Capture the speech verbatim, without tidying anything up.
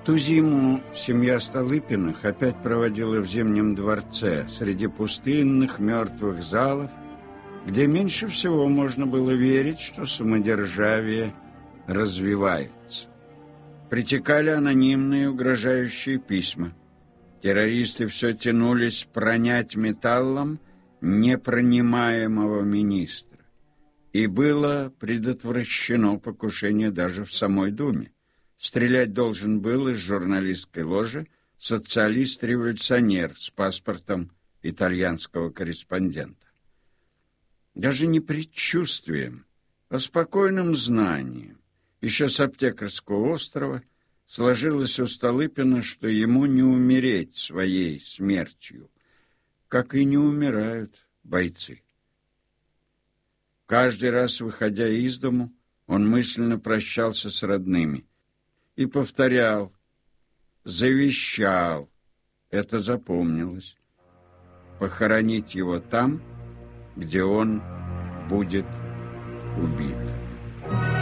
Ту зиму семья Столыпиных опять проводила в Зимнем дворце, среди пустынных мертвых залов, где меньше всего можно было верить, что самодержавие развивается. Притекали анонимные угрожающие письма. Террористы все тянулись пронять металлом непронимаемого министра. И было предотвращено покушение даже в самой Думе. Стрелять должен был из журналистской ложи социалист-революционер с паспортом итальянского корреспондента. Даже не предчувствием, а спокойным знанием, еще с Аптекарского острова, сложилось у Столыпина, что ему не умереть своей смертью, как и не умирают бойцы. Каждый раз, выходя из дому, он мысленно прощался с родными и повторял, завещал, это запомнилось, похоронить его там, где он будет убит.